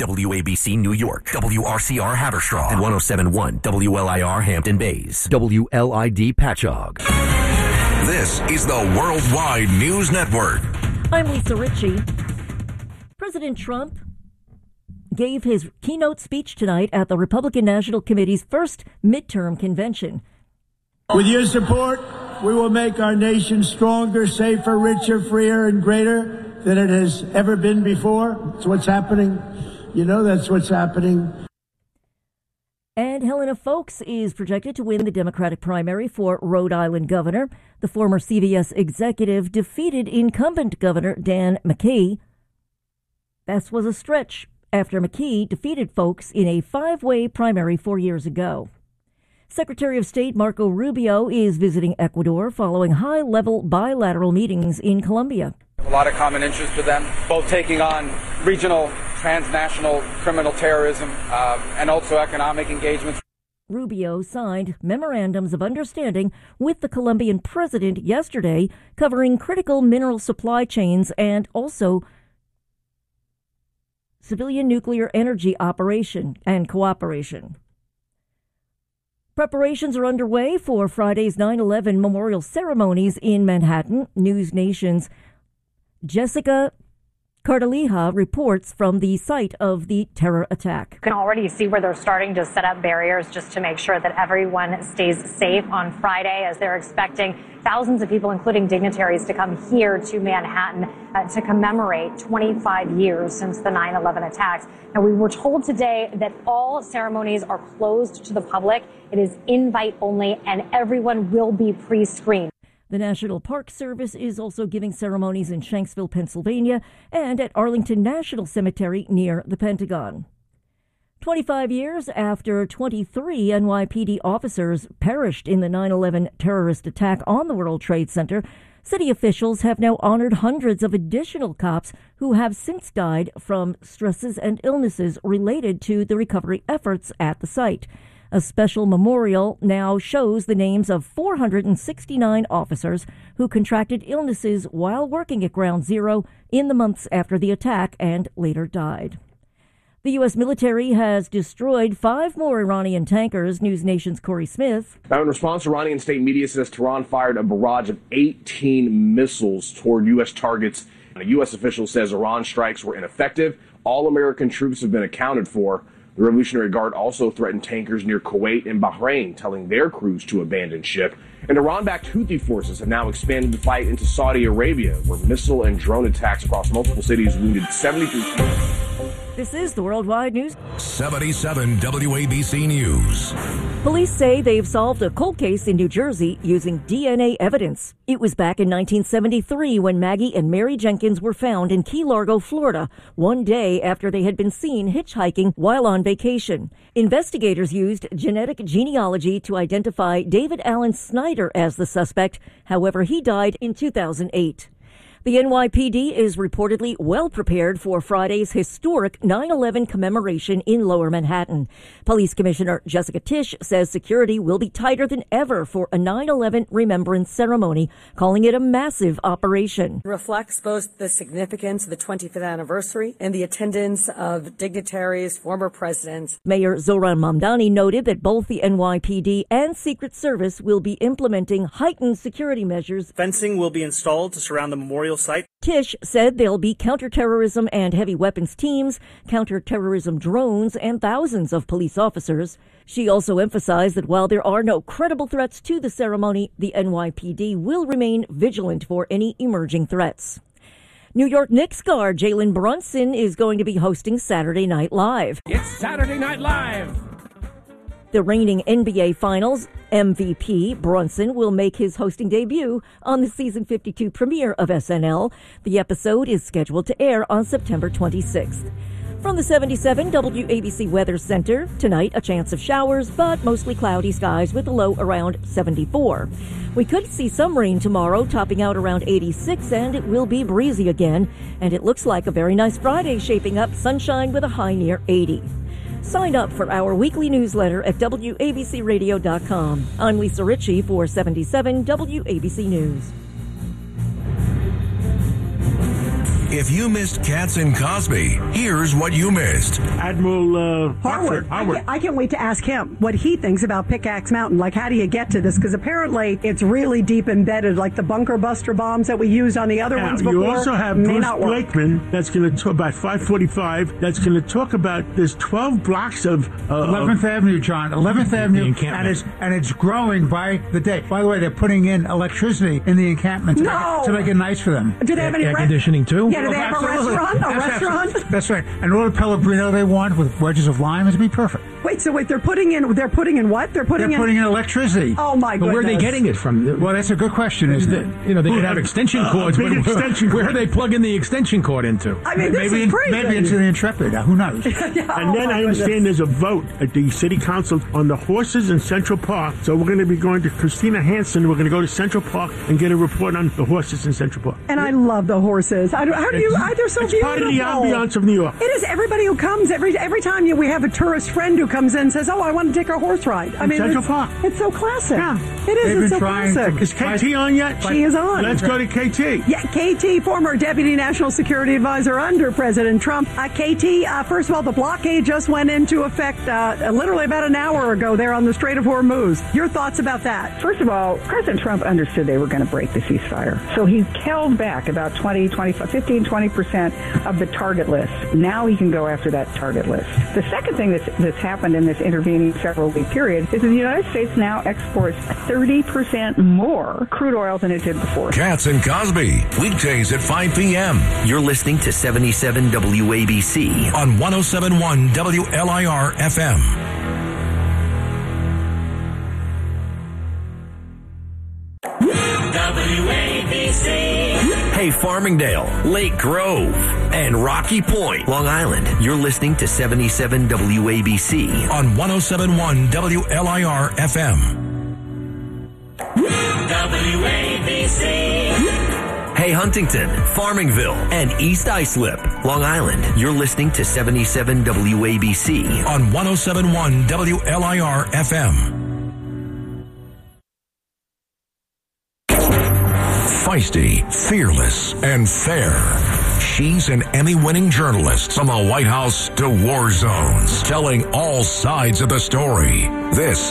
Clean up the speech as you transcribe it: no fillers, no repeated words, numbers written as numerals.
WABC New York, WRCR Haverstraw, and 107.1 WLIR Hampton Bays, WLID Patchogue. This is the Worldwide News Network. I'm Lisa Ritchie. President Trump gave his keynote speech tonight at the Republican National Committee's first midterm convention. With your support, we will make our nation stronger, safer, richer, freer, and greater than it has ever been before. That's what's happening. You know that's what's happening. And Helena Foulkes is projected to win the Democratic primary for Rhode Island governor. The former CVS executive defeated incumbent Governor Dan McKee. That was a stretch after McKee defeated Foulkes in a 5-way primary 4 years ago. Secretary of State Marco Rubio is visiting Ecuador following high-level bilateral meetings in Colombia. A lot of common interest with them, both taking on regional, transnational criminal terrorism and also economic engagements. Rubio signed memorandums of understanding with the Colombian president yesterday covering critical mineral supply chains and also civilian nuclear energy operation and cooperation. Preparations are underway for Friday's 9/11 memorial ceremonies in Manhattan. News Nation's Jessica Cardalija reports from the site of the terror attack. You can already see where they're starting to set up barriers just to make sure that everyone stays safe on Friday, as they're expecting thousands of people, including dignitaries, to come here to Manhattan to commemorate 25 years since the 9/11 attacks. Now, we were told today that all ceremonies are closed to the public. It is invite only, and everyone will be pre-screened. The National Park Service is also giving ceremonies in Shanksville, Pennsylvania, and at Arlington National Cemetery near the Pentagon. 25 years after 23 NYPD officers perished in the 9/11 terrorist attack on the World Trade Center, city officials have now honored hundreds of additional cops who have since died from stresses and illnesses related to the recovery efforts at the site. A special memorial now shows the names of 469 officers who contracted illnesses while working at Ground Zero in the months after the attack and later died. The U.S. military has destroyed 5 more Iranian tankers, News Nation's Corey Smith. Now, in response, Iranian state media says Tehran fired a barrage of 18 missiles toward U.S. targets. A U.S. official says Iran strikes were ineffective. All American troops have been accounted for. The Revolutionary Guard also threatened tankers near Kuwait and Bahrain, telling their crews to abandon ship. And Iran-backed Houthi forces have now expanded the fight into Saudi Arabia, where missile and drone attacks across multiple cities wounded 73 people. This is the Worldwide News. 77 WABC News. Police say they've solved a cold case in New Jersey using DNA evidence. It was back in 1973 when Maggie and Mary Jenkins were found in Key Largo, Florida, one day after they had been seen hitchhiking while on vacation. Investigators used genetic genealogy to identify David Allen Snyder as the suspect. However, he died in 2008. The NYPD is reportedly well prepared for Friday's historic 9/11 commemoration in Lower Manhattan. Police Commissioner Jessica Tisch says security will be tighter than ever for a 9/11 remembrance ceremony, calling it a massive operation. It reflects both the significance of the 25th anniversary and the attendance of dignitaries, former presidents. Mayor Zohran Mamdani noted that both the NYPD and Secret Service will be implementing heightened security measures. Fencing will be installed to surround the memorial site. Tisch said there'll be counterterrorism and heavy weapons teams, counterterrorism drones, and thousands of police officers. She also emphasized that while there are no credible threats to the ceremony, the NYPD will remain vigilant for any emerging threats. New York Knicks guard Jalen Brunson is going to be hosting Saturday Night Live. It's Saturday Night Live. The reigning NBA Finals MVP, Brunson, will make his hosting debut on the season 52 premiere of SNL. The episode is scheduled to air on September 26th. From the 77 WABC Weather Center, tonight a chance of showers, but mostly cloudy skies with a low around 74. We could see some rain tomorrow, topping out around 86, and it will be breezy again. And it looks like a very nice Friday shaping up, sunshine with a high near 80. Sign up for our weekly newsletter at WABCRadio.com. I'm Lisa Ritchie for 77 WABC News. If you missed Katz and Cosby, here's what you missed. Admiral Harwood. I can't wait to ask him what he thinks about Pickaxe Mountain. Like, how do you get to this? Because apparently it's really deep embedded, like the bunker buster bombs that we used on the other ones before. You also have Bruce Blakeman that's going to talk about 545. That's going to talk about there's 12 blocks of 11th Avenue, John. 11th Avenue, and it's growing by the day. By the way, they're putting in electricity in the encampment to make it nice for them. Do they have any air conditioning too? Yeah, do they have a restaurant? That's right. And all the Pellegrino they want with wedges of lime is be perfect. Wait, they're putting in what? They're putting in electricity. Oh my goodness. But where are they getting it from? Well, that's a good question, isn't it? They could have extension cords. Where are they plugging the extension cord into? I mean, this is crazy. Maybe into the Intrepid. Who knows? And then I understand there's a vote at the city council on the horses in Central Park. So we're going to be going to Christina Hansen. We're going to go to Central Park and get a report on the horses in Central Park. And I love the horses. They're so beautiful. It's part of the ambiance of New York. It is. Everybody who comes, every time we have a tourist friend who comes in and says, "Oh, I want to take a horse ride." I mean, Central Park. It's so classic. Yeah. It is. It's so classic. Is KT on yet? She is on. Let's go to KT. Yeah, KT, former Deputy National Security Advisor under President Trump. KT, first of all, the blockade just went into effect literally about an hour ago there on the Strait of Hormuz. Your thoughts about that? First of all, President Trump understood they were going to break the ceasefire. So he held back about 15-20% of the target list. Now he can go after that target list. The second thing that's happened in this intervening several-week period is that the United States now exports 30% more crude oil than it did before. Katz and Cosby, weekdays at 5 p.m. You're listening to 77 WABC on 107.1 WLIR FM. WABC. Hey, Farmingdale, Lake Grove, and Rocky Point, Long Island. You're listening to 77 WABC on 107.1 WLIR FM. WABC. Hey, Huntington, Farmingville, and East Islip, Long Island. You're listening to 77 WABC on 107.1 WLIR FM. Feisty, fearless, and fair. She's an Emmy-winning journalist from the White House to war zones, telling all sides of the story. This